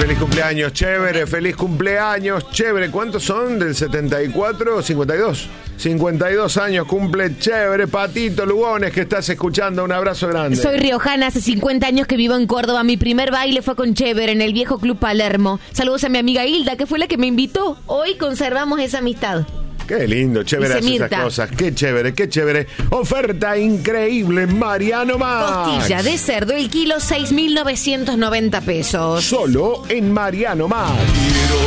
feliz cumpleaños, chévere, feliz cumpleaños, chévere. ¿Cuántos son? ¿Del 74 o 52? 52 años cumple, chévere, Patito Lugones, que estás escuchando. Un abrazo grande. Soy riojana, hace 50 años que vivo en Córdoba. Mi primer baile fue con Chévere en el viejo Club Palermo. Saludos a mi amiga Hilda, que fue la que me invitó. Hoy conservamos esa amistad. Qué lindo, chévere hacer esas cosas. Qué chévere, qué chévere. Oferta increíble, Mariano Max. Costilla de cerdo, el kilo, 6.990 pesos. Solo en Mariano Max.